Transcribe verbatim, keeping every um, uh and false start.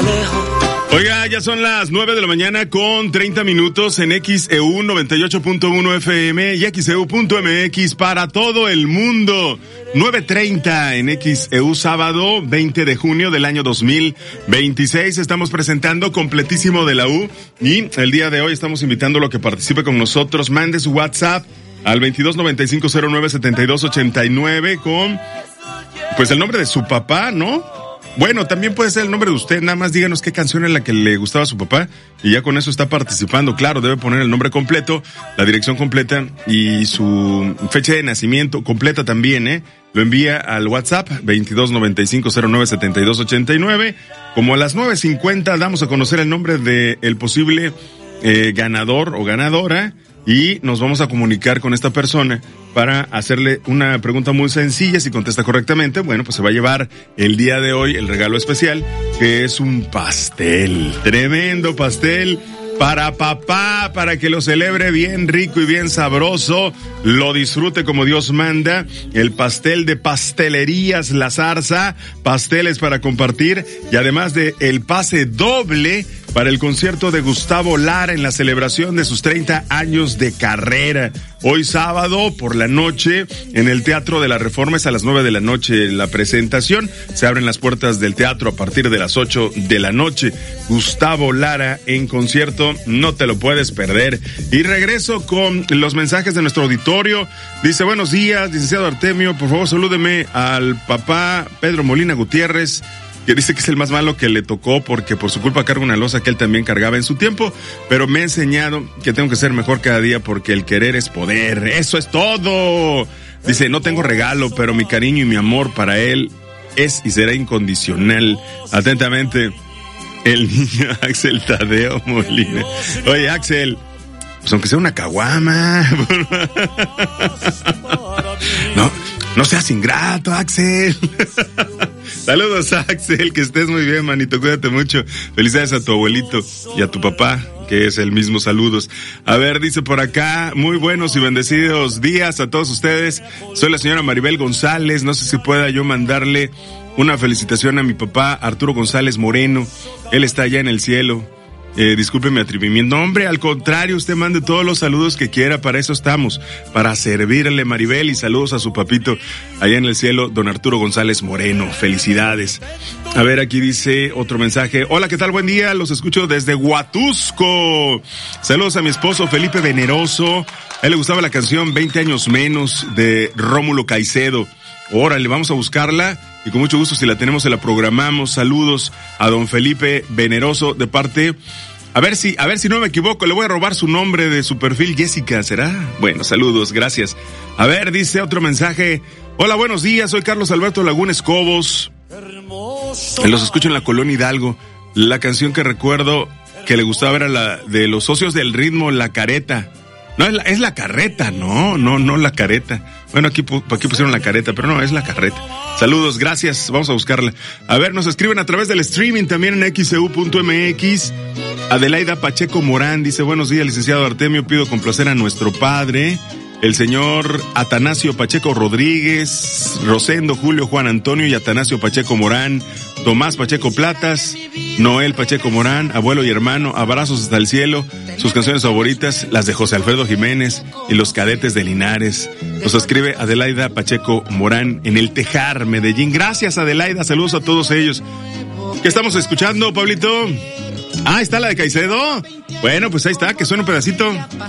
Oiga, ya son las nueve de la mañana con treinta minutos en X E U noventa y ocho punto uno F M y X E U punto M X para todo el mundo. nueve treinta en X E U, sábado veinte de junio del año dos mil veintiséis. Estamos presentando Completísimo de la U y el día de hoy estamos invitándolo a que participe con nosotros. Mande su WhatsApp al veintidós noventa y cinco cero nueve setenta y dos ochenta y nueve con pues el nombre de su papá, ¿no? Bueno, también puede ser el nombre de usted, nada más díganos qué canción es la que le gustaba a su papá y ya con eso está participando. Claro, debe poner el nombre completo, la dirección completa y su fecha de nacimiento completa también, ¿eh? Lo envía al WhatsApp veintidós noventa y cinco cero nueve setenta y dos ochenta y nueve. Como a las nueve cincuenta damos a conocer el nombre de el posible eh, ganador o ganadora y nos vamos a comunicar con esta persona para hacerle una pregunta muy sencilla. Si contesta correctamente, bueno, pues se va a llevar el día de hoy el regalo especial, que es un pastel, tremendo pastel para papá, para que lo celebre bien rico y bien sabroso, lo disfrute como Dios manda. El pastel de Pastelerías La Zarza, pasteles para compartir y además de el pase doble para el concierto de Gustavo Lara en la celebración de sus treinta años de carrera. Hoy sábado por la noche en el Teatro de la Reforma es a las nueve de la noche la presentación. Se abren las puertas del teatro a partir de las ocho de la noche. Gustavo Lara en concierto, no te lo puedes perder. Y regreso con los mensajes de nuestro auditorio. Dice, buenos días, licenciado Artemio, por favor salúdeme al papá Pedro Molina Gutiérrez, que dice que es el más malo que le tocó porque por su culpa carga una losa que él también cargaba en su tiempo, pero me ha enseñado que tengo que ser mejor cada día porque el querer es poder. ¡Eso es todo! Dice, no tengo regalo, pero mi cariño y mi amor para él es y será incondicional. Atentamente, el niño Axel Tadeo Molina. Oye, Axel, pues aunque sea una caguama. No, no seas ingrato, Axel. Saludos, Axel, que estés muy bien, manito, cuídate mucho. Felicidades a tu abuelito y a tu papá, que es el mismo, saludos. A ver, dice por acá, muy buenos y bendecidos días a todos ustedes. Soy la señora Maribel González, no sé si pueda yo mandarle una felicitación a mi papá Arturo González Moreno. Él está allá en el cielo. Eh, disculpe mi atrevimiento. No, hombre, al contrario, usted mande todos los saludos que quiera, para eso estamos, para servirle, Maribel, y saludos a su papito allá en el cielo, don Arturo González Moreno. Felicidades. A ver, aquí dice otro mensaje. Hola, ¿qué tal? Buen día, los escucho desde Huatusco. Saludos a mi esposo Felipe Veneroso. A él le gustaba la canción veinte años menos de Rómulo Caicedo. Órale, vamos a buscarla y con mucho gusto, si la tenemos, se la programamos. Saludos a don Felipe Veneroso de parte, a ver si, a ver si no me equivoco, le voy a robar su nombre de su perfil, Jessica, ¿será? Bueno, saludos, gracias. A ver, dice otro mensaje. Hola, buenos días, soy Carlos Alberto Laguna Escobos. Los escucho en la Colonia Hidalgo. La canción que recuerdo que le gustaba era la de Los Socios del Ritmo, La Careta. No, es la, es la carreta, no, no, no la careta. Bueno, aquí, aquí pusieron la careta, pero no, es la carreta. Saludos, gracias, vamos a buscarla. A ver, nos escriben a través del streaming también en X E U punto M X. Adelaida Pacheco Morán dice, buenos días, licenciado Artemio, pido complacer a nuestro padre, el señor Atanasio Pacheco Rodríguez, Rosendo Julio Juan Antonio y Atanasio Pacheco Morán, Tomás Pacheco Platas, Noel Pacheco Morán, abuelo y hermano, abrazos hasta el cielo, sus canciones favoritas, las de José Alfredo Jiménez y Los Cadetes de Linares. Nos escribe Adelaida Pacheco Morán en El Tejar, Medellín. Gracias, Adelaida, saludos a todos ellos. ¿Qué estamos escuchando, Pablito? Ah, ¿está la de Caicedo? Bueno, pues ahí está, que suena un pedacito.